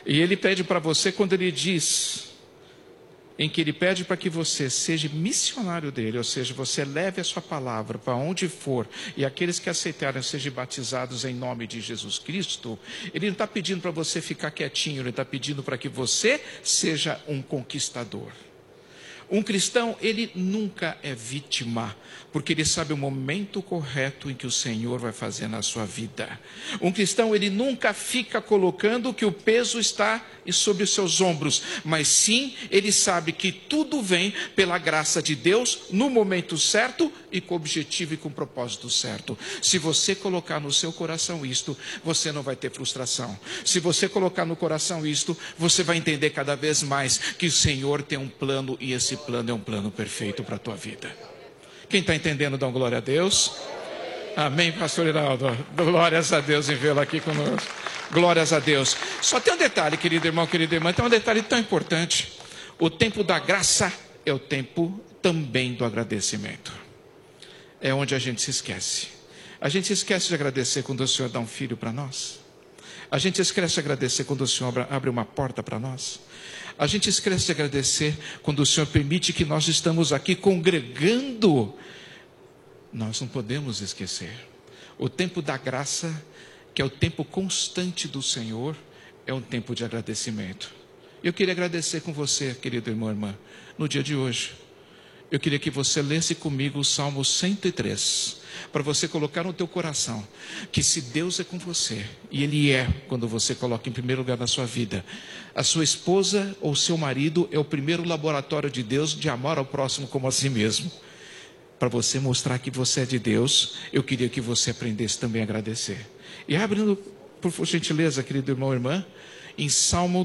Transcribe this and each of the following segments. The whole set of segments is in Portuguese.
E ele pede para você, quando ele diz, em que ele pede para que você seja missionário dele, ou seja, você leve a sua palavra para onde for, e aqueles que aceitaram sejam batizados em nome de Jesus Cristo, ele não está pedindo para você ficar quietinho, ele está pedindo para que você seja um conquistador. Um cristão, ele nunca é vítima, porque ele sabe o momento correto em que o Senhor vai fazer na sua vida. Um cristão, ele nunca fica colocando que o peso está sobre os seus ombros, mas sim, ele sabe que tudo vem pela graça de Deus, no momento certo e com o objetivo e com o propósito certo. Se você colocar no seu coração isto, você não vai ter frustração. Se você colocar no coração isto, você vai entender cada vez mais que o Senhor tem um plano, e esse plano é um plano perfeito para a tua vida. Quem está entendendo, dá glória a Deus. Amém, pastor Iraldo. Glórias a Deus em vê-lo aqui conosco. Glórias a Deus. Só tem um detalhe, querido irmão, querida irmã, tem um detalhe tão importante. O tempo da graça é o tempo também do agradecimento. É onde a gente se esquece. A gente se esquece de agradecer quando o Senhor dá um filho para nós. A gente esquece de agradecer quando o Senhor abre uma porta para nós. A gente esquece de agradecer quando o Senhor permite que nós estamos aqui congregando. Nós não podemos esquecer. O tempo da graça, que é o tempo constante do Senhor, é um tempo de agradecimento. Eu queria agradecer com você, querido irmão e irmã, no dia de hoje. Eu queria que você lesse comigo o Salmo 103, para você colocar no teu coração, que se Deus é com você, e Ele é, quando você coloca em primeiro lugar na sua vida, a sua esposa ou seu marido é o primeiro laboratório de Deus de amar ao próximo como a si mesmo. Para você mostrar que você é de Deus, eu queria que você aprendesse também a agradecer. E abrindo, por gentileza, querido irmão e irmã, em Salmo,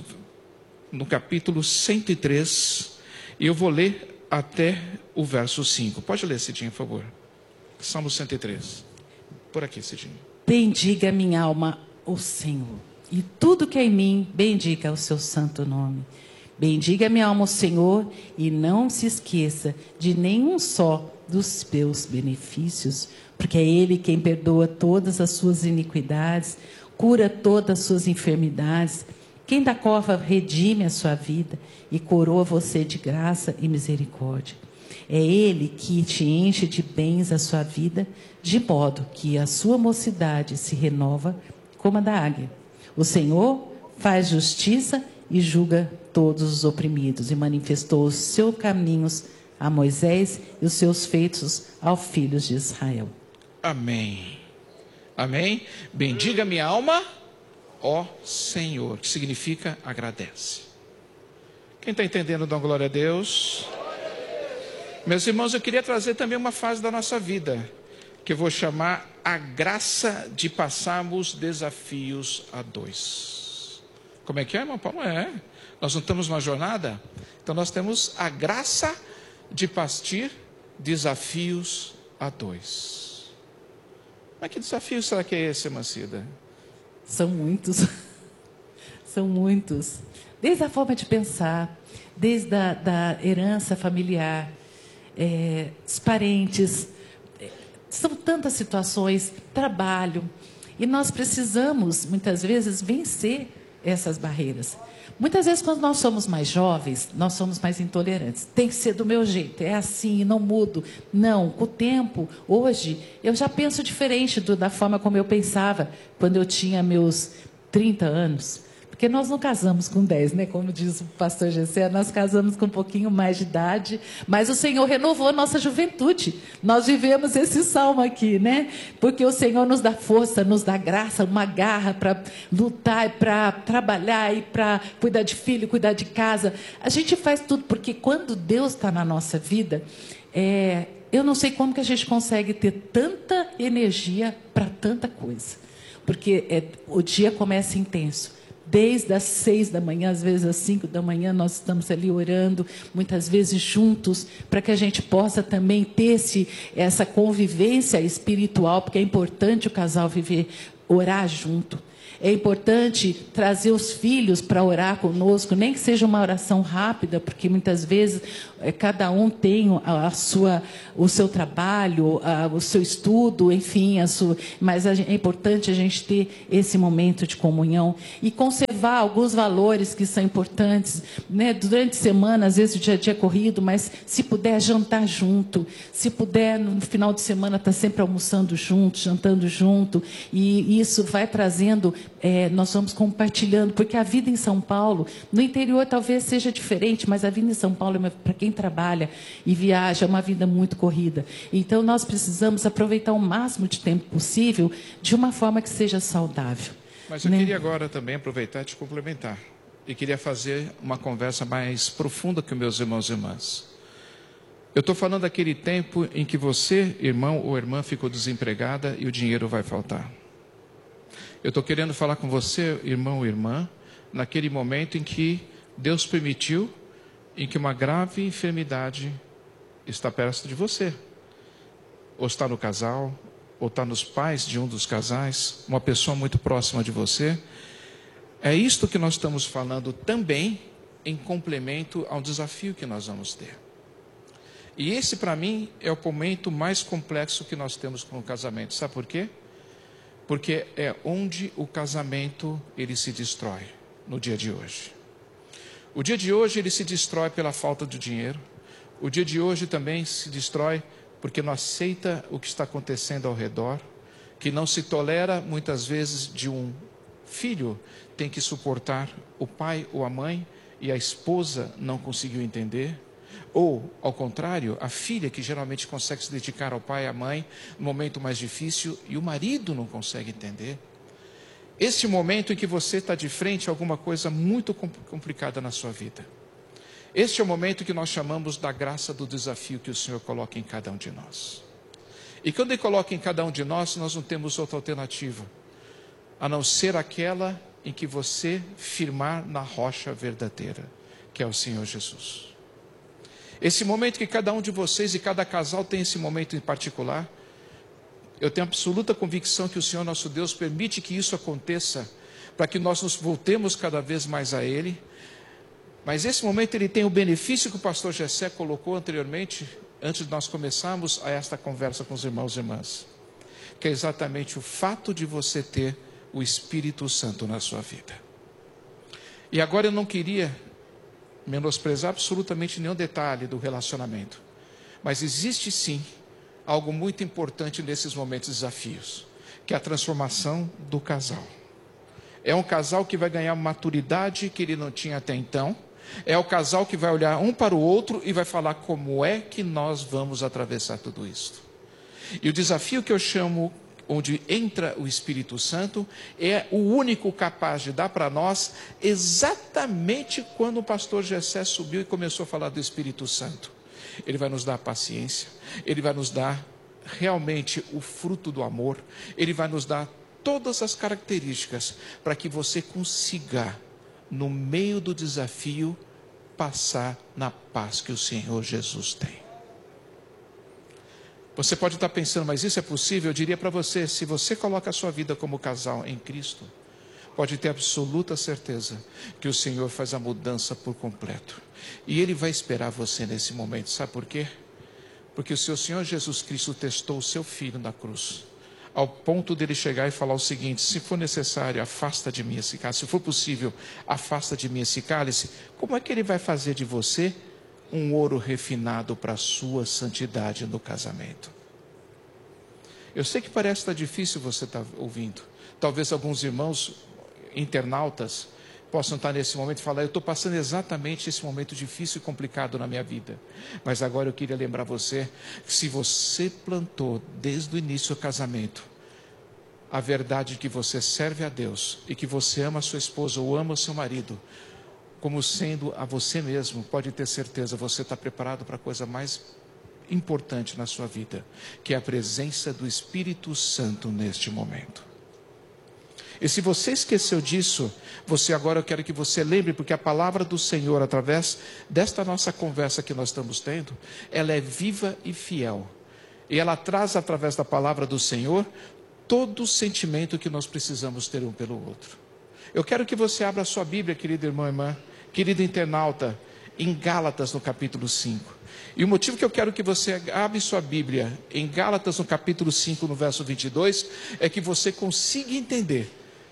no capítulo 103, e eu vou ler até o verso 5. Pode ler, Cidinha, por favor. Salmo 103. Por aqui, Cidinha. Bendiga minha alma o Senhor, e tudo que é em mim, bendiga o seu santo nome. Bendiga minha alma o Senhor, e não se esqueça de nenhum só dos teus benefícios, porque é Ele quem perdoa todas as suas iniquidades, cura todas as suas enfermidades, quem da cova redime a sua vida e coroa você de graça e misericórdia. É Ele que te enche de bens a sua vida, de modo que a sua mocidade se renova como a da águia. O Senhor faz justiça e julga todos os oprimidos, e manifestou os seus caminhos a Moisés e os seus feitos aos filhos de Israel. Amém. Amém. Bendiga minha alma, ó Senhor, que significa agradece. Quem está entendendo, dá glória a Deus. Meus irmãos, eu queria trazer também uma fase da nossa vida, que eu vou chamar a graça de passarmos desafios a dois. Como é que é, irmão Paulo? Nós não estamos numa jornada? Então nós temos a graça de partir desafios a dois. Mas que desafio será que é esse, Mancida? São muitos. São muitos. Desde a forma de pensar, desde da herança familiar, os parentes, são tantas situações, trabalho, e nós precisamos, muitas vezes, vencer essas barreiras. Muitas vezes, quando nós somos mais jovens, nós somos mais intolerantes. Tem que ser do meu jeito, é assim, não mudo. Não, com o tempo, hoje, eu já penso diferente da forma como eu pensava quando eu tinha meus 30 anos. Porque nós não casamos com 10, né? Como diz o pastor Gessé, nós casamos com um pouquinho mais de idade, mas o Senhor renovou a nossa juventude. Nós vivemos esse salmo aqui, né? Porque o Senhor nos dá força, nos dá graça, uma garra para lutar, para trabalhar, e para cuidar de filho, cuidar de casa. A gente faz tudo, porque quando Deus está na nossa vida, eu não sei como que a gente consegue ter tanta energia para tanta coisa. Porque o dia começa intenso. Desde as 6 da manhã, às vezes às 5 da manhã, nós estamos ali orando, muitas vezes juntos, para que a gente possa também ter essa convivência espiritual, porque é importante o casal orar junto. É importante trazer os filhos para orar conosco, nem que seja uma oração rápida, porque muitas vezes cada um tem o seu trabalho, o seu estudo, enfim, mas é importante a gente ter esse momento de comunhão e conservar levar alguns valores que são importantes, né? Durante a semana, às vezes o dia a dia é corrido, mas se puder jantar junto, se puder no final de semana estar sempre almoçando junto, jantando junto, e isso vai trazendo, nós vamos compartilhando, porque a vida em São Paulo, no interior talvez seja diferente, mas a vida em São Paulo, para quem trabalha e viaja, é uma vida muito corrida. Então nós precisamos aproveitar o máximo de tempo possível de uma forma que seja saudável. Mas eu queria agora também aproveitar e te complementar. E queria fazer uma conversa mais profunda com meus irmãos e irmãs. Eu estou falando daquele tempo em que você, irmão ou irmã, ficou desempregada e o dinheiro vai faltar. Eu estou querendo falar com você, irmão ou irmã, naquele momento em que Deus permitiu, em que uma grave enfermidade está perto de você. Ou está no casal, ou está nos pais de um dos casais, uma pessoa muito próxima de você. É isto que nós estamos falando também em complemento ao desafio que nós vamos ter. E esse, para mim, é o momento mais complexo que nós temos com o casamento. Sabe por quê? Porque é onde o casamento ele se destrói no dia de hoje. O dia de hoje ele se destrói pela falta de dinheiro. O dia de hoje também se destrói porque não aceita o que está acontecendo ao redor, que não se tolera muitas vezes de um filho tem que suportar o pai ou a mãe e a esposa não conseguiu entender, ou ao contrário, a filha que geralmente consegue se dedicar ao pai e à mãe no momento mais difícil e o marido não consegue entender. Esse momento em que você está de frente a alguma coisa muito complicada na sua vida. Este é o momento que nós chamamos da graça do desafio que o Senhor coloca em cada um de nós. E quando Ele coloca em cada um de nós, nós não temos outra alternativa, a não ser aquela em que você firmar na rocha verdadeira, que é o Senhor Jesus. Esse momento que cada um de vocês e cada casal tem esse momento em particular, eu tenho absoluta convicção que o Senhor nosso Deus permite que isso aconteça, para que nós nos voltemos cada vez mais a Ele. Mas esse momento ele tem o benefício que o pastor Gessé colocou anteriormente, antes de nós começarmos a esta conversa com os irmãos e irmãs, que é exatamente o fato de você ter o Espírito Santo na sua vida. E agora eu não queria menosprezar absolutamente nenhum detalhe do relacionamento, mas existe sim algo muito importante nesses momentos de desafios, que é a transformação do casal. É um casal que vai ganhar maturidade que ele não tinha até então. É o casal que vai olhar um para o outro e vai falar como é que nós vamos atravessar tudo isso. E o desafio que eu chamo, onde entra o Espírito Santo, é o único capaz de dar para nós exatamente quando o pastor Gessé subiu e começou a falar do Espírito Santo. Ele vai nos dar paciência, ele vai nos dar realmente o fruto do amor, ele vai nos dar todas as características para que você consiga, no meio do desafio, passar na paz que o Senhor Jesus tem. Você pode estar pensando, mas isso é possível? Eu diria para você, se você coloca a sua vida como casal em Cristo, pode ter absoluta certeza que o Senhor faz a mudança por completo. E Ele vai esperar você nesse momento. Sabe por quê? Porque o seu Senhor Jesus Cristo testou o seu Filho na cruz, ao ponto dele chegar e falar o seguinte: se for necessário, afasta de mim esse cálice. Se for possível, afasta de mim esse cálice. Como é que Ele vai fazer de você um ouro refinado para a sua santidade no casamento? Eu sei que parece estar difícil você estar ouvindo. Talvez alguns irmãos internautas possam estar nesse momento e falar: eu estou passando exatamente esse momento difícil e complicado na minha vida. Mas agora eu queria lembrar você que se você plantou desde o início do casamento a verdade de que você serve a Deus e que você ama a sua esposa ou ama o seu marido como sendo a você mesmo, pode ter certeza, você está preparado para a coisa mais importante na sua vida, que é a presença do Espírito Santo neste momento. E se você esqueceu disso, eu quero que você lembre, porque a palavra do Senhor, através desta nossa conversa que nós estamos tendo, ela é viva e fiel. E ela traz, através da palavra do Senhor, todo o sentimento que nós precisamos ter um pelo outro. Eu quero que você abra a sua Bíblia, querido irmão e irmã, querido internauta, em Gálatas, no capítulo 5. E o motivo que eu quero que você abra sua Bíblia em Gálatas, no capítulo 5, no verso 22, é que você consiga entender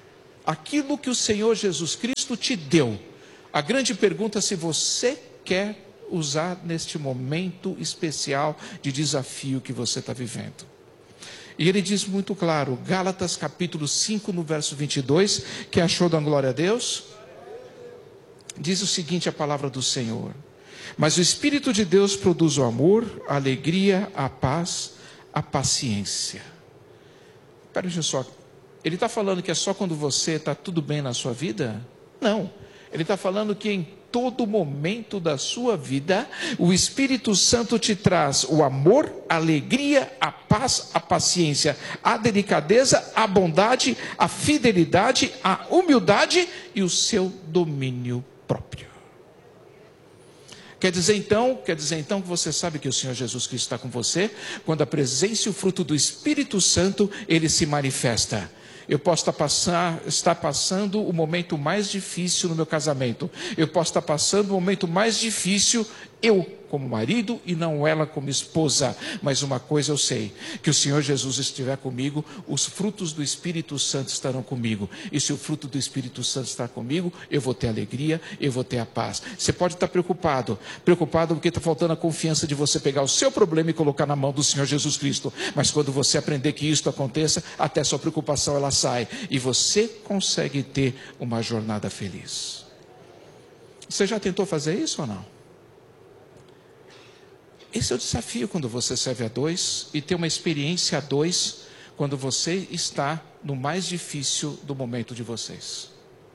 aquilo que o Senhor Jesus Cristo te deu. A grande pergunta é se você quer usar neste momento especial de desafio que você está vivendo. E ele diz muito claro, Gálatas capítulo 5, no verso 22, que achou da glória a Deus? Diz o seguinte a palavra do Senhor: mas o Espírito de Deus produz o amor, a alegria, a paz, a paciência. Espera só, ele está falando que é só quando você está tudo bem na sua vida? Não, ele está falando que em todo momento da sua vida, o Espírito Santo te traz o amor, a alegria, a paz, a paciência, a delicadeza, a bondade, a fidelidade, a humildade e o seu domínio próprio. Quer dizer então que você sabe que o Senhor Jesus Cristo está com você, quando a presença e o fruto do Espírito Santo, ele se manifesta. Eu posso estar passando o momento mais difícil no meu casamento. Eu posso estar passando o momento mais difícil, eu como marido e não ela como esposa. Mas uma coisa eu sei, que o Senhor Jesus estiver comigo, os frutos do Espírito Santo estarão comigo. E se o fruto do Espírito Santo estar comigo, eu vou ter alegria, eu vou ter a paz. Você pode estar preocupado porque está faltando a confiança de você pegar o seu problema e colocar na mão do Senhor Jesus Cristo. Mas quando você aprender que isto aconteça, até sua preocupação ela sai. E você consegue ter uma jornada feliz. Você já tentou fazer isso ou não? Esse é o desafio quando você serve a dois e tem uma experiência a dois quando você está no mais difícil do momento de vocês.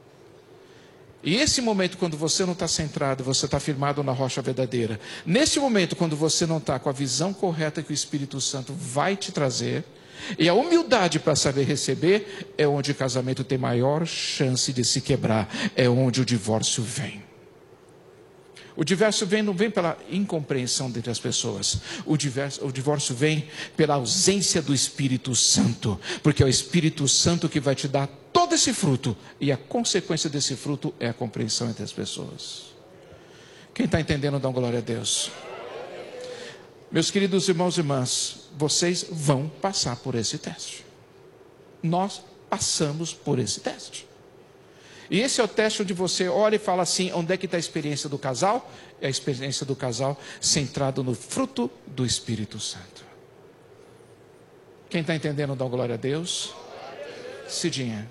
E esse momento quando você não está centrado, você está firmado na rocha verdadeira. Nesse momento quando você não está com a visão correta que o Espírito Santo vai te trazer, e a humildade para saber receber, é onde o casamento tem maior chance de se quebrar, é onde o divórcio vem. O divórcio não vem pela incompreensão entre as pessoas. O divórcio vem pela ausência do Espírito Santo. Porque é o Espírito Santo que vai te dar todo esse fruto. E a consequência desse fruto é a compreensão entre as pessoas. Quem está entendendo, dá uma glória a Deus. Meus queridos irmãos e irmãs, vocês vão passar por esse teste. Nós passamos por esse teste. E esse é o teste onde você olha e fala assim, onde é que está a experiência do casal? É a experiência do casal centrado no fruto do Espírito Santo. Quem está entendendo, dá glória a Deus. Cidinha.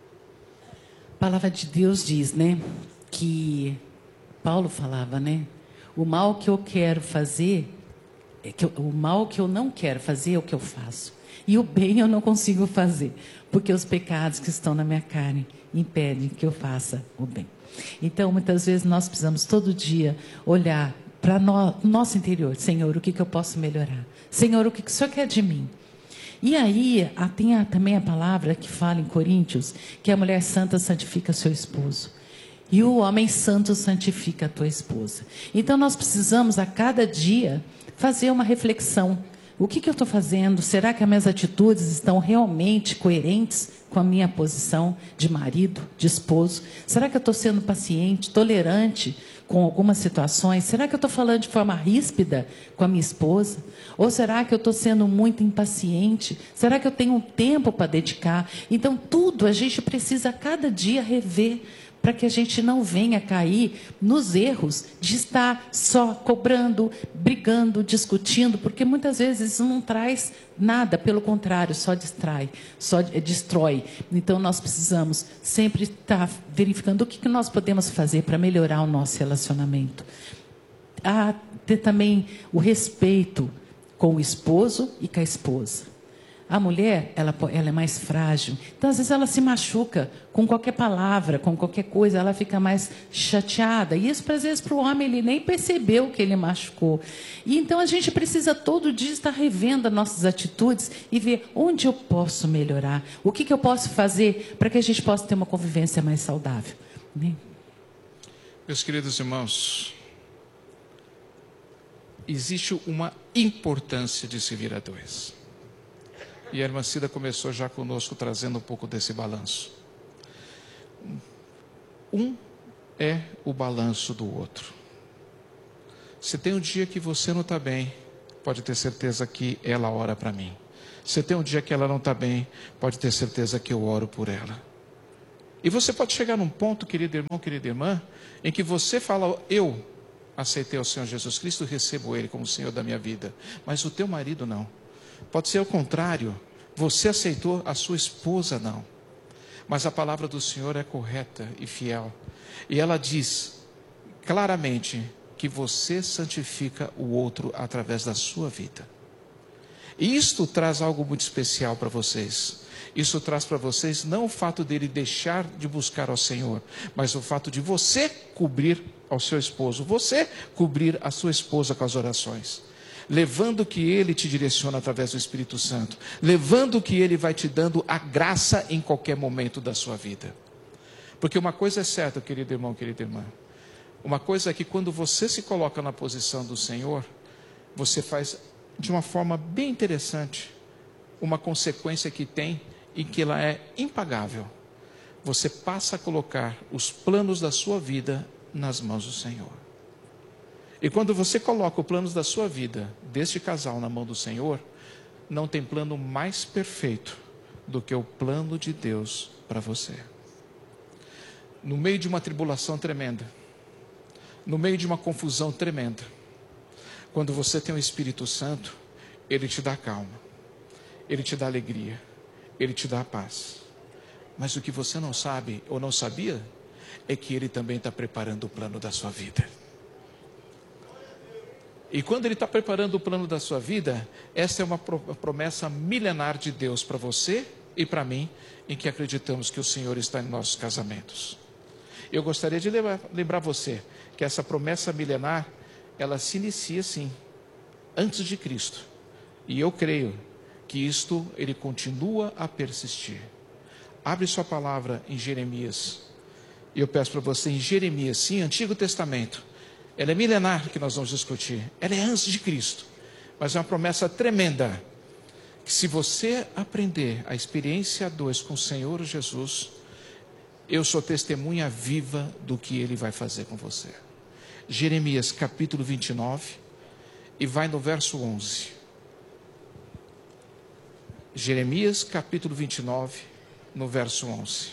A palavra de Deus diz, né, que Paulo falava, né, o mal que eu quero fazer, o mal que eu não quero fazer é o que eu faço. E o bem eu não consigo fazer, porque os pecados que estão na minha carne impedem que eu faça o bem. Então, muitas vezes nós precisamos todo dia olhar para o nosso interior. Senhor, o que eu posso melhorar? Senhor, o que o Senhor quer de mim? E aí, tem também a palavra que fala em Coríntios, que a mulher santa santifica seu esposo. E o homem santo santifica a tua esposa. Então, nós precisamos a cada dia fazer uma reflexão. O que eu estou fazendo? Será que as minhas atitudes estão realmente coerentes com a minha posição de marido, de esposo? Será que eu estou sendo paciente, tolerante com algumas situações? Será que eu estou falando de forma ríspida com a minha esposa? Ou será que eu estou sendo muito impaciente? Será que eu tenho um tempo para dedicar? Então, tudo a gente precisa a cada dia rever, para que a gente não venha cair nos erros de estar só cobrando, brigando, discutindo, porque muitas vezes isso não traz nada, pelo contrário, só distrai, só destrói. Então nós precisamos sempre estar verificando o que nós podemos fazer para melhorar o nosso relacionamento. Ter também o respeito com o esposo e com a esposa. A mulher, ela é mais frágil. Então, às vezes, ela se machuca com qualquer palavra, com qualquer coisa. Ela fica mais chateada. E isso, às vezes, para o homem, ele nem percebeu que ele machucou. E então, a gente precisa todo dia estar revendo as nossas atitudes e ver onde eu posso melhorar. O que eu posso fazer para que a gente possa ter uma convivência mais saudável. Né? Meus queridos irmãos, existe uma importância de se vir a dois. E a irmã Cida começou já conosco trazendo um pouco desse balanço. Um é o balanço do outro. Se tem um dia que você não está bem, pode ter certeza que ela ora para mim. Se tem um dia que ela não está bem, pode ter certeza que eu oro por ela. E você pode chegar num ponto, querido irmão, querida irmã, em que você fala: eu aceitei o Senhor Jesus Cristo, recebo Ele como Senhor da minha vida. Mas o teu marido não. Pode ser o contrário. Você aceitou, a sua esposa não. Mas a palavra do Senhor é correta e fiel. E ela diz claramente que você santifica o outro através da sua vida. E isto traz algo muito especial para vocês. Isso traz para vocês não o fato dele deixar de buscar ao Senhor, mas o fato de você cobrir ao seu esposo, você cobrir a sua esposa com as orações, levando que ele te direciona através do Espírito Santo, levando que ele vai te dando a graça em qualquer momento da sua vida. Porque uma coisa é certa, querido irmão, querida irmã, uma coisa é que quando você se coloca na posição do Senhor, você faz de uma forma bem interessante uma consequência que tem e que ela é impagável. Você passa a colocar os planos da sua vida nas mãos do Senhor. E quando você coloca os planos da sua vida, deste casal, na mão do Senhor, não tem plano mais perfeito do que o plano de Deus para você. No meio de uma tribulação tremenda, no meio de uma confusão tremenda, quando você tem o Espírito Santo, Ele te dá calma, Ele te dá alegria, Ele te dá paz. Mas o que você não sabe ou não sabia é que Ele também está preparando o plano da sua vida. E quando Ele está preparando o plano da sua vida, essa é uma promessa milenar de Deus para você e para mim, em que acreditamos que o Senhor está em nossos casamentos. Eu gostaria de lembrar você que essa promessa milenar, ela se inicia sim, antes de Cristo. E eu creio que isto, ele continua a persistir. Abre sua palavra em Jeremias. E eu peço para você em Jeremias, sim, Antigo Testamento. Ela é milenar que nós vamos discutir. Ela é antes de Cristo. Mas é uma promessa tremenda. Que se você aprender a experiência a dois com o Senhor Jesus, eu sou testemunha viva do que Ele vai fazer com você. Jeremias capítulo 29 e vai no verso 11. Jeremias capítulo 29, no verso 11.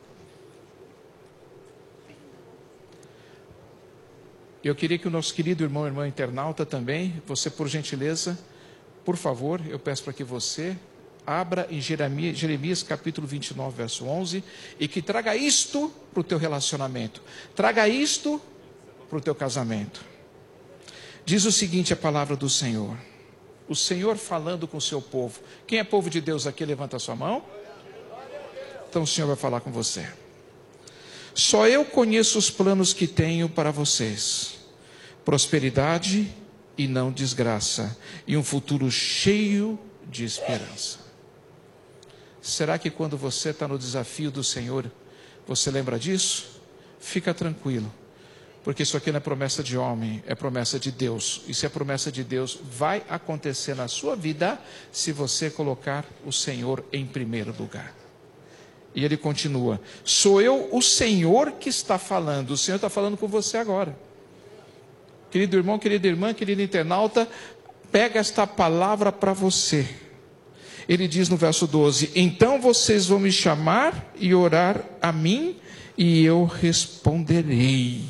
Eu queria que o nosso querido irmão e irmã internauta também, você por gentileza, por favor, eu peço para que você abra em Jeremias capítulo 29, verso 11, e que traga isto para o teu relacionamento, traga isto para o teu casamento. Diz o seguinte a palavra do Senhor, o Senhor falando com o seu povo. Quem é povo de Deus aqui, levanta a sua mão. Então o Senhor vai falar com você. Só eu conheço os planos que tenho para vocês, prosperidade e não desgraça, e um futuro cheio de esperança. Será que quando você está no desafio do Senhor, você lembra disso? Fica tranquilo, porque isso aqui não é promessa de homem, é promessa de Deus. E se é promessa de Deus, vai acontecer na sua vida, se você colocar o Senhor em primeiro lugar. E ele continua, sou eu o Senhor que está falando, o Senhor está falando com você agora. Querido irmão, querida irmã, querido internauta, pega esta palavra para você. Ele diz no verso 12, então vocês vão me chamar e orar a mim, e eu responderei.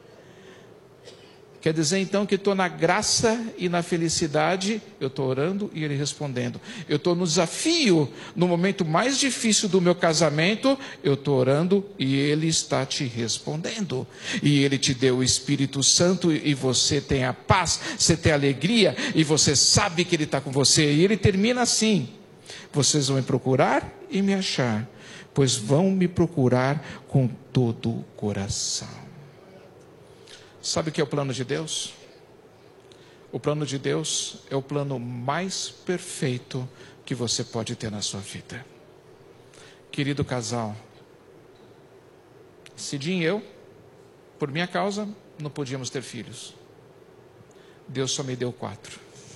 Quer dizer então que estou na graça e na felicidade, eu estou orando e ele respondendo. Eu estou no desafio, no momento mais difícil do meu casamento, eu estou orando e ele está te respondendo. E ele te deu o Espírito Santo e você tem a paz, você tem a alegria e você sabe que ele está com você. E ele termina assim, vocês vão me procurar e me achar, pois vão me procurar com todo o coração. Sabe o que é o plano de Deus? O plano de Deus é o plano mais perfeito que você pode ter na sua vida. Querido casal, Cidinho e eu, por minha causa, não podíamos ter filhos. Deus só me deu 4.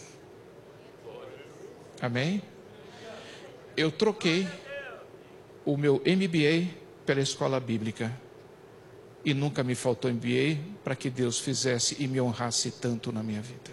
Amém? Eu troquei o meu MBA pela escola bíblica. E nunca me faltou MBA para que Deus fizesse e me honrasse tanto na minha vida.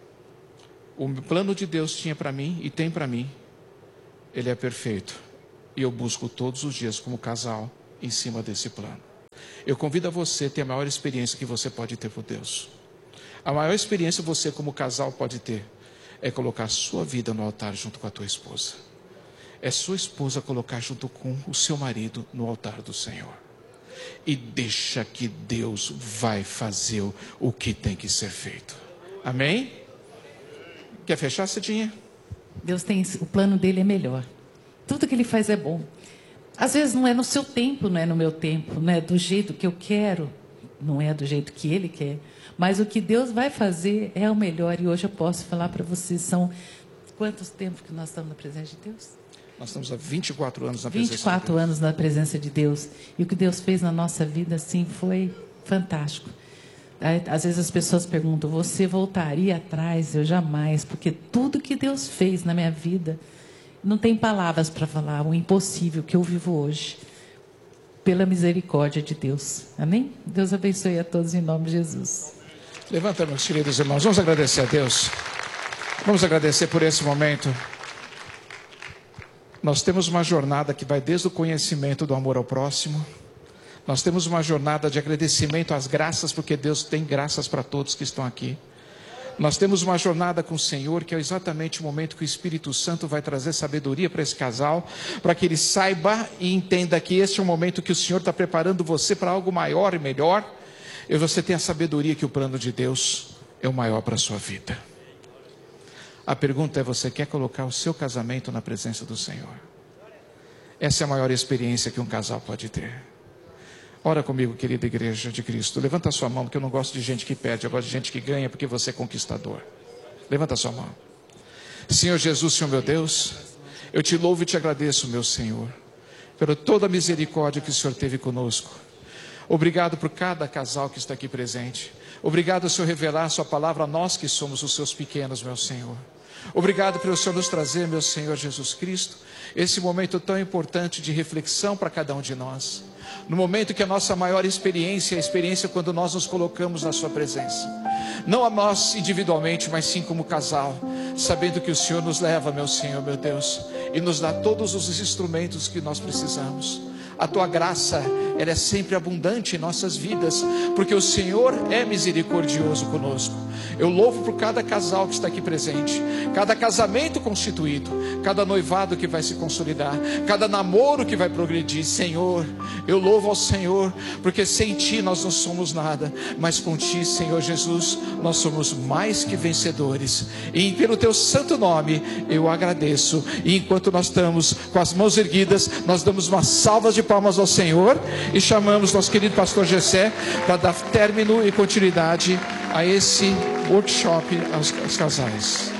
O plano de Deus tinha para mim e tem para mim. Ele é perfeito. E eu busco todos os dias como casal em cima desse plano. Eu convido a você a ter a maior experiência que você pode ter por Deus. A maior experiência que você como casal pode ter é colocar a sua vida no altar junto com a tua esposa. É sua esposa colocar junto com o seu marido no altar do Senhor. E deixa que Deus vai fazer o que tem que ser feito. Amém? Quer fechar, Cidinha? Deus tem, o plano dele é melhor. Tudo que ele faz é bom. Às vezes não é no seu tempo, não é no meu tempo, não é do jeito que eu quero, não é do jeito que ele quer. Mas o que Deus vai fazer é o melhor. E hoje eu posso falar para vocês, são quantos tempos que nós estamos na presença de Deus? Nós estamos há 24 anos na presença de Deus. 24 anos na presença de Deus. E o que Deus fez na nossa vida, assim, foi fantástico. Às vezes as pessoas perguntam, você voltaria atrás? Eu jamais, porque tudo que Deus fez na minha vida, não tem palavras para falar, o impossível que eu vivo hoje, pela misericórdia de Deus. Amém? Deus abençoe a todos em nome de Jesus. Levanta, meus queridos irmãos, vamos agradecer a Deus. Vamos agradecer por esse momento. Nós temos uma jornada que vai desde o conhecimento do amor ao próximo. Nós temos uma jornada de agradecimento às graças, porque Deus tem graças para todos que estão aqui. Nós temos uma jornada com o Senhor, que é exatamente o momento que o Espírito Santo vai trazer sabedoria para esse casal, para que ele saiba e entenda que este é o momento que o Senhor está preparando você para algo maior e melhor. E você tem a sabedoria que o plano de Deus é o maior para a sua vida. A pergunta é, você quer colocar o seu casamento na presença do Senhor? Essa é a maior experiência que um casal pode ter. Ora comigo, querida igreja de Cristo. Levanta a sua mão, porque eu não gosto de gente que perde, eu gosto de gente que ganha, porque você é conquistador. Levanta a sua mão. Senhor Jesus, Senhor meu Deus, eu te louvo e te agradeço, meu Senhor, pela toda a misericórdia que o Senhor teve conosco. Obrigado por cada casal que está aqui presente. Obrigado, Senhor, revelar a sua palavra a nós que somos os seus pequenos, meu Senhor. Obrigado pelo Senhor nos trazer, meu Senhor Jesus Cristo, esse momento tão importante de reflexão para cada um de nós. No momento que a nossa maior experiência é a experiência quando nós nos colocamos na sua presença. Não a nós individualmente, mas sim como casal, sabendo que o Senhor nos leva, meu Senhor, meu Deus, e nos dá todos os instrumentos que nós precisamos. A tua graça, ela é sempre abundante em nossas vidas, porque o Senhor é misericordioso conosco. Eu louvo por cada casal que está aqui presente, cada casamento constituído, cada noivado que vai se consolidar, cada namoro que vai progredir. Senhor, eu louvo ao Senhor, porque sem Ti nós não somos nada, mas com Ti, Senhor Jesus, nós somos mais que vencedores. E pelo Teu santo nome eu agradeço. E enquanto nós estamos com as mãos erguidas, nós damos uma salva de palmas ao Senhor e chamamos nosso querido pastor Gessé para dar término e continuidade a esse workshop aos casais.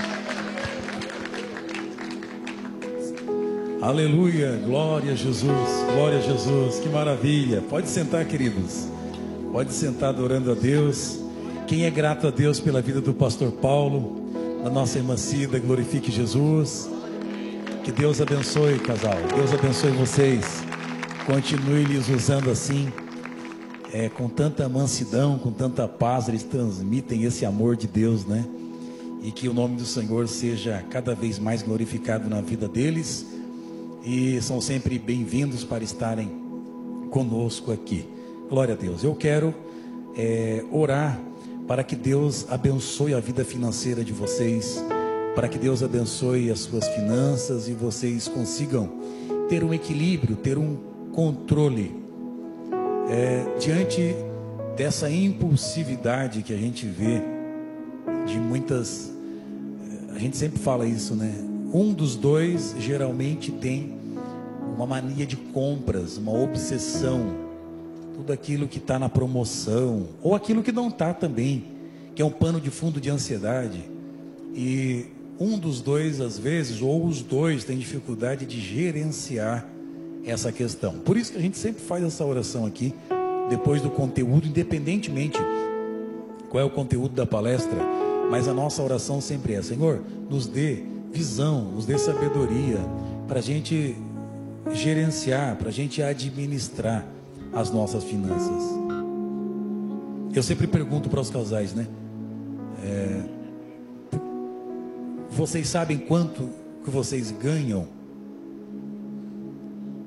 Aleluia, glória a Jesus, que maravilha. Pode sentar, queridos, pode sentar adorando a Deus. Quem é grato a Deus pela vida do pastor Paulo, da nossa irmã Cida, glorifique Jesus. Que Deus abençoe, casal, Deus abençoe vocês. Continue lhes usando assim, com tanta mansidão, com tanta paz. Eles transmitem esse amor de Deus, né? E que o nome do Senhor seja cada vez mais glorificado na vida deles. E são sempre bem-vindos para estarem conosco aqui. Glória a Deus. Eu quero orar para que Deus abençoe a vida financeira de vocês, para que Deus abençoe as suas finanças e vocês consigam ter um equilíbrio, ter um controle diante dessa impulsividade que a gente vê de muitas. A gente sempre fala isso, né? Um dos dois geralmente tem uma mania de compras, uma obsessão, tudo aquilo que está na promoção ou aquilo que não está também, que é um pano de fundo de ansiedade. E um dos dois, às vezes, ou os dois, tem dificuldade de gerenciar essa questão. Por isso que a gente sempre faz essa oração aqui, depois do conteúdo, independentemente qual é o conteúdo da palestra, mas a nossa oração sempre é: Senhor, nos dê visão, nos dê sabedoria, para a gente gerenciar, para a gente administrar as nossas finanças. Eu sempre pergunto para os casais, né? Vocês sabem quanto que vocês ganham?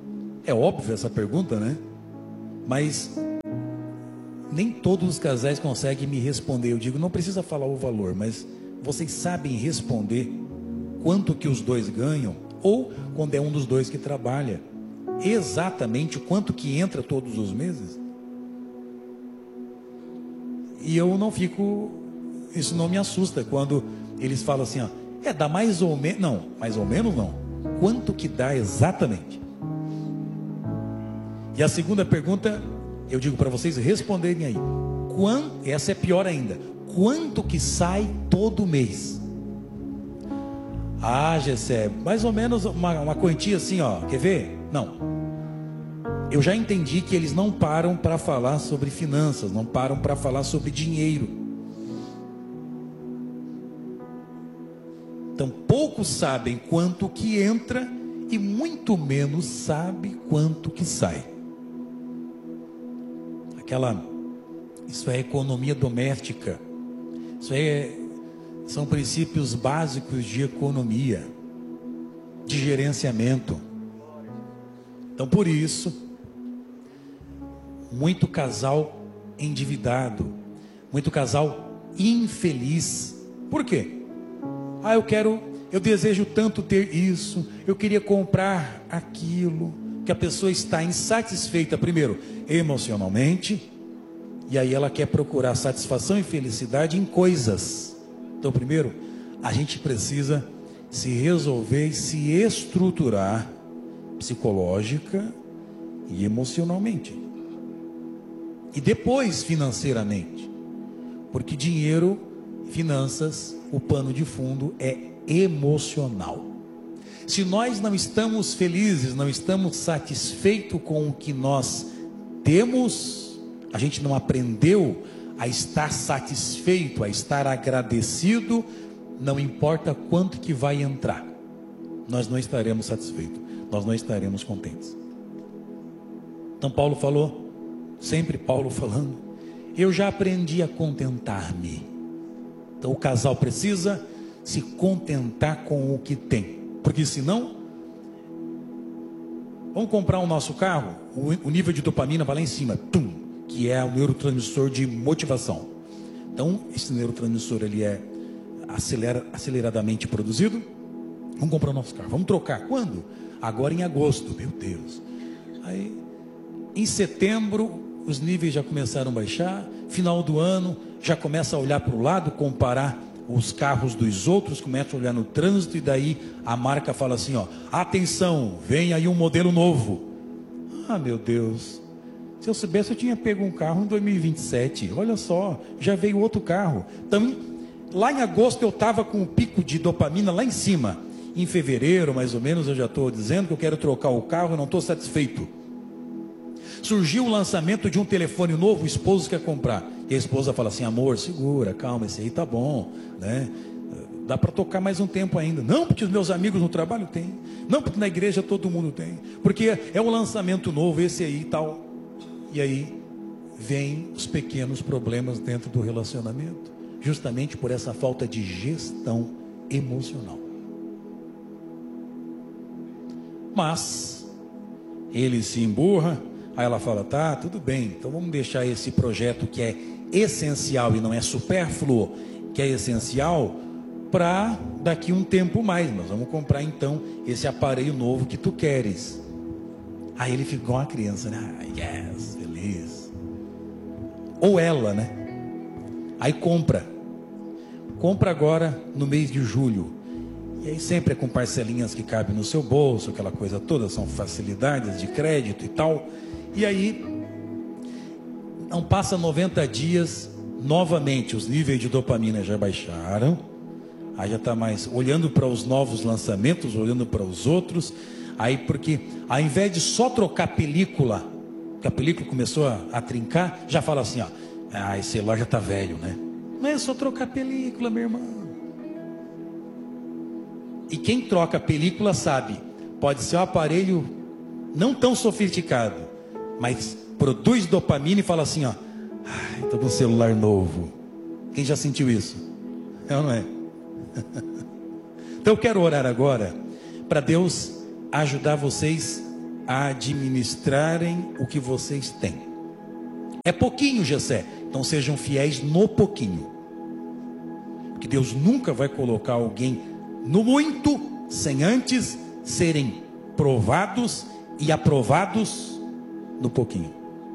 É óbvio essa pergunta, né? Mas nem todos os casais conseguem me responder. Eu digo, não precisa falar o valor, mas vocês sabem responder quanto que os dois ganham? Ou, quando é um dos dois que trabalha, exatamente quanto que entra todos os meses? E eu não fico, isso não me assusta quando eles falam assim, ó, dá mais ou menos, não, mais ou menos não, quanto que dá exatamente? E a segunda pergunta, eu digo para vocês responderem aí, essa é pior ainda, quanto que sai todo mês? Ah, Gessé, mais ou menos uma quantia assim, ó, quer ver? Não. Eu já entendi que eles não param para falar sobre finanças, não param para falar sobre dinheiro. Então, poucos sabem quanto que entra e muito menos sabe quanto que sai. Isso é economia doméstica. São princípios básicos de economia, de gerenciamento. Então, por isso, muito casal endividado, muito casal infeliz. Por quê? Eu desejo tanto ter isso, eu queria comprar aquilo, que a pessoa está insatisfeita, primeiro, emocionalmente, e aí ela quer procurar satisfação e felicidade em coisas. Então, primeiro, a gente precisa se resolver e se estruturar psicológica e emocionalmente. E depois financeiramente. Porque dinheiro, finanças, o pano de fundo é emocional. Se nós não estamos felizes, não estamos satisfeitos com o que nós temos, a gente não aprendeu a estar satisfeito, a estar agradecido, não importa quanto que vai entrar, nós não estaremos satisfeitos, nós não estaremos contentes. Então Paulo falou, sempre Paulo falando, eu já aprendi a contentar-me. Então o casal precisa se contentar com o que tem, porque senão, vamos comprar o nosso carro, o nível de dopamina vai lá em cima, que é o neurotransmissor de motivação. Então, esse neurotransmissor ele é aceleradamente produzido. Vamos comprar o nosso carro. Vamos trocar. Quando? Agora em agosto. Meu Deus. Aí, em setembro, os níveis já começaram a baixar. Final do ano, já começa a olhar para o lado, comparar os carros dos outros, começa a olhar no trânsito, e daí a marca fala assim, ó, atenção, vem aí um modelo novo. Ah, meu Deus. Se eu soubesse, eu tinha pego um carro em 2027. Olha só, já veio outro carro. Então, lá em agosto eu estava com o pico de dopamina lá em cima. Em fevereiro, mais ou menos, eu já estou dizendo que eu quero trocar o carro, eu não estou satisfeito. Surgiu o lançamento de um telefone novo, o esposo quer comprar. E a esposa fala assim, amor, segura, calma, esse aí tá bom, né? Dá para tocar mais um tempo ainda. Não, porque os meus amigos no trabalho têm. Não, porque na igreja todo mundo tem. Porque é um lançamento novo, esse aí e tal. E aí vem os pequenos problemas dentro do relacionamento, justamente por essa falta de gestão emocional. Mas ele se emburra, aí ela fala, tá, tudo bem, então vamos deixar esse projeto que é essencial e não é supérfluo, que é essencial, para daqui um tempo mais, nós vamos comprar então esse aparelho novo que tu queres. Aí ele ficou uma criança, né? Yes, feliz. Ou ela, né? Aí compra agora no mês de julho. E aí sempre é com parcelinhas que cabem no seu bolso, aquela coisa toda, são facilidades de crédito e tal. E aí, não passa 90 dias, novamente os níveis de dopamina já baixaram. Aí já está mais olhando para os novos lançamentos, olhando para os outros. Aí porque ao invés de só trocar película, que a película começou a trincar, já fala assim, ó, esse celular já está velho, né? Não é só trocar película, meu irmão. E quem troca película sabe, pode ser um aparelho não tão sofisticado, mas produz dopamina e fala assim, ó, estou com um celular novo. Quem já sentiu isso? Não é? Então eu quero orar agora para Deus ajudar vocês a administrarem o que vocês têm. É pouquinho, Jessé, então sejam fiéis no pouquinho. Porque Deus nunca vai colocar alguém no muito, sem antes serem provados e aprovados no pouquinho.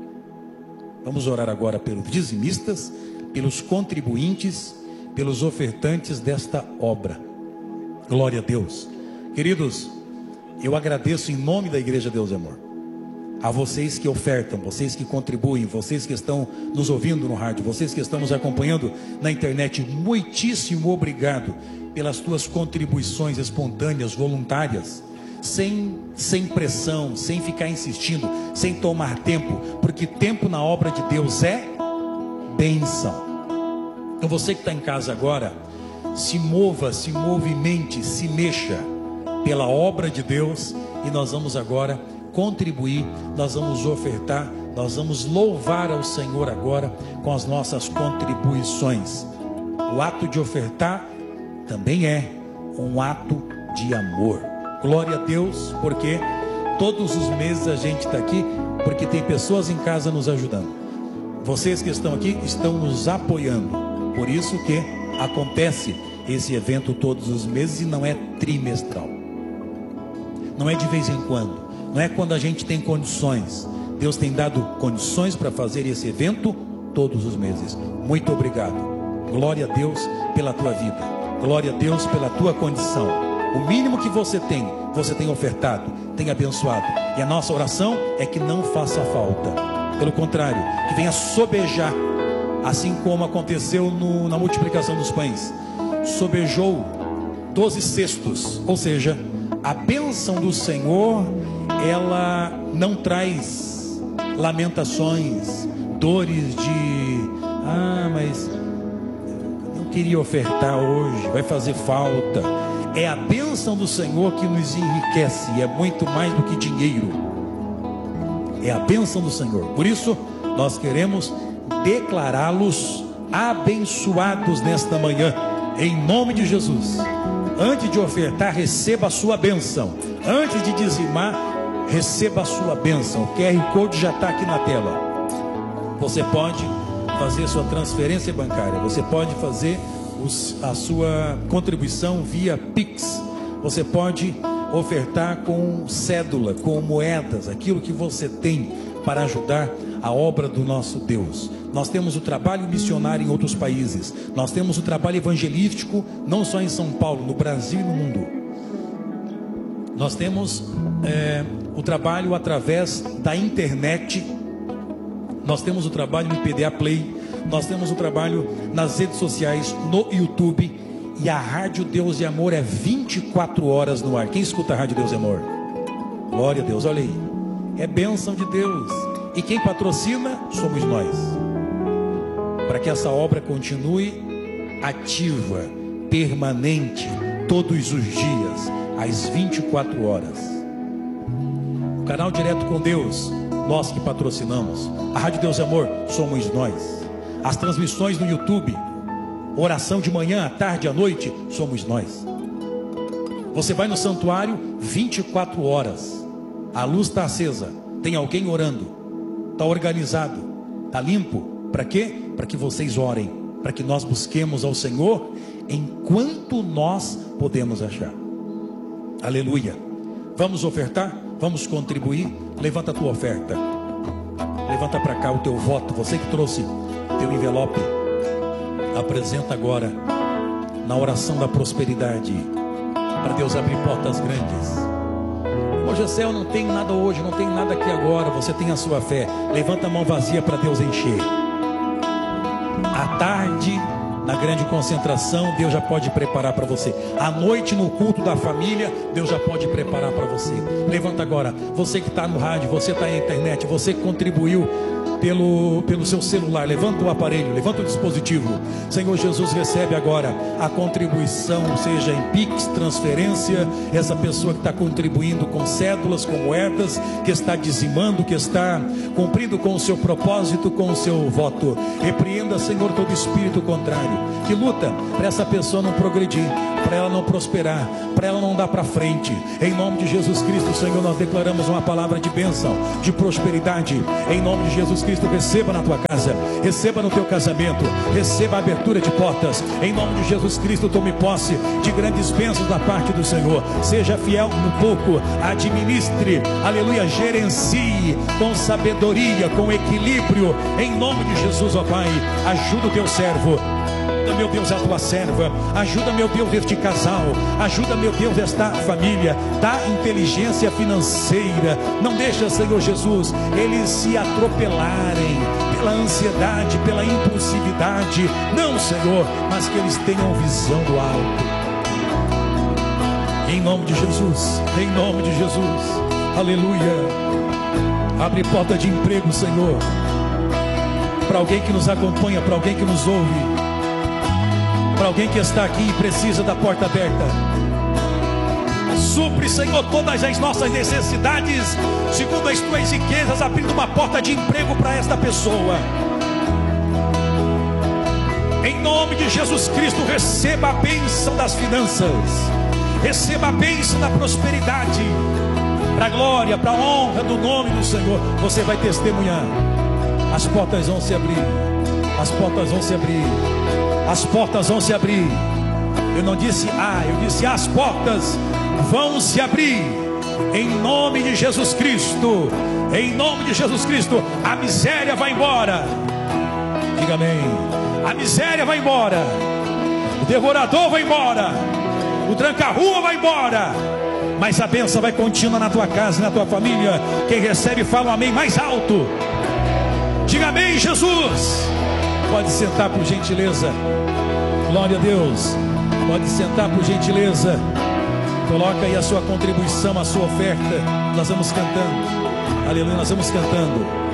Vamos orar agora pelos dizimistas, pelos contribuintes, pelos ofertantes desta obra. Glória a Deus. Queridos, eu agradeço em nome da Igreja Deus e Amor a vocês que ofertam, vocês que contribuem, vocês que estão nos ouvindo no rádio, vocês que estão nos acompanhando na internet. Muitíssimo obrigado pelas tuas contribuições espontâneas, voluntárias, sem pressão, sem ficar insistindo, sem tomar tempo, porque tempo na obra de Deus é bênção. Então você que está em casa agora, se mova, se movimente, se mexa pela obra de Deus, e nós vamos agora contribuir, nós vamos ofertar, nós vamos louvar ao Senhor agora com as nossas contribuições. O ato de ofertar também é um ato de amor. Glória a Deus, porque todos os meses a gente está aqui, porque tem pessoas em casa nos ajudando. Vocês que estão aqui estão nos apoiando. Por isso que acontece esse evento todos os meses e não é trimestral. Não é de vez em quando. Não é quando a gente tem condições. Deus tem dado condições para fazer esse evento todos os meses. Muito obrigado. Glória a Deus pela tua vida. Glória a Deus pela tua condição. O mínimo que você tem ofertado, tem abençoado. E a nossa oração é que não faça falta. Pelo contrário, que venha sobejar, assim como aconteceu na multiplicação dos pães. Sobejou 12 cestos, ou seja, a bênção do Senhor, ela não traz lamentações, dores de mas não queria ofertar hoje, vai fazer falta. É a bênção do Senhor que nos enriquece, e é muito mais do que dinheiro. É a bênção do Senhor. Por isso, nós queremos declará-los abençoados nesta manhã, em nome de Jesus. Antes de ofertar, receba a sua bênção. Antes de dizimar, receba a sua bênção. O QR Code já está aqui na tela. Você pode fazer sua transferência bancária. Você pode fazer a sua contribuição via Pix. Você pode ofertar com cédula, com moedas, aquilo que você tem para ajudar a obra do nosso Deus. Nós temos o trabalho missionário em outros países. Nós temos o trabalho evangelístico, não só em São Paulo, no Brasil e no mundo. Nós temos o trabalho através da internet. Nós temos o trabalho no PDA Play. Nós temos o trabalho nas redes sociais, no YouTube. E a Rádio Deus e Amor é 24 horas no ar. Quem escuta a Rádio Deus e Amor? Glória a Deus, olha aí. É bênção de Deus. E quem patrocina somos nós. Para que essa obra continue ativa, permanente, todos os dias, às 24 horas. O canal Direto com Deus, nós que patrocinamos. A Rádio Deus e Amor, somos nós. As transmissões no YouTube, oração de manhã, à tarde, à noite, somos nós. Você vai no santuário, 24 horas. A luz está acesa, tem alguém orando, está organizado, está limpo. Para quê? Para que vocês orem, para que nós busquemos ao Senhor enquanto nós podemos achar. Aleluia. Vamos ofertar? Vamos contribuir? Levanta a tua oferta. Levanta para cá o teu voto. Você que trouxe teu envelope, apresenta agora na oração da prosperidade, para Deus abrir portas grandes. Hoje é céu, não tenho nada hoje, não tenho nada aqui agora. Você tem a sua fé. Levanta a mão vazia para Deus encher. À tarde, na grande concentração, Deus já pode preparar para você. À noite, no culto da família, Deus já pode preparar para você. Levanta agora. Você que está no rádio, você está na internet, você que contribuiu pelo seu celular. Levanta o aparelho, levanta o dispositivo. Senhor Jesus, recebe agora a contribuição, seja em Pix, transferência. Essa pessoa que está contribuindo com cédulas, com moedas, que está dizimando, que está cumprindo com o seu propósito, com o seu voto. Repreenda, Senhor, todo espírito contrário que luta para essa pessoa não progredir, para ela não prosperar, para ela não dar para frente. Em nome de Jesus Cristo, Senhor, nós declaramos uma palavra de bênção, de prosperidade. Em nome de Jesus Cristo, receba na tua casa, receba no teu casamento, receba a abertura de portas. Em nome de Jesus Cristo, tome posse de grandes bênçãos da parte do Senhor. Seja fiel no pouco, administre, aleluia, gerencie com sabedoria, com equilíbrio. Em nome de Jesus, ó Pai, ajuda o teu servo. Ajuda, meu Deus, a tua serva. Ajuda, meu Deus, este casal. Ajuda, meu Deus, esta família. Dá inteligência financeira. Não deixa, Senhor Jesus, eles se atropelarem pela ansiedade, pela impulsividade. Não, Senhor, mas que eles tenham visão do alto. Em nome de Jesus. Em nome de Jesus. Aleluia. Abre porta de emprego, Senhor, para alguém que nos acompanha, para alguém que nos ouve, para alguém que está aqui e precisa da porta aberta. Supre, Senhor, todas as nossas necessidades segundo as tuas riquezas, abrindo uma porta de emprego para esta pessoa. Em nome de Jesus Cristo, receba a bênção das finanças, receba a bênção da prosperidade, para a glória, para a honra do nome do Senhor. Você vai testemunhar. As portas vão se abrir. As portas vão se abrir. As portas vão se abrir. Eu não disse eu disse as portas vão se abrir. Em nome de Jesus Cristo. Em nome de Jesus Cristo. A miséria vai embora. Diga amém. A miséria vai embora. O devorador vai embora. O tranca-rua vai embora. Mas a bênção vai continuar na tua casa, na tua família. Quem recebe, fala um amém mais alto. Diga amém, Jesus. Pode sentar por gentileza. Glória a Deus. Pode sentar por gentileza. Coloca aí a sua contribuição, a sua oferta. Nós vamos cantando. Aleluia, nós vamos cantando.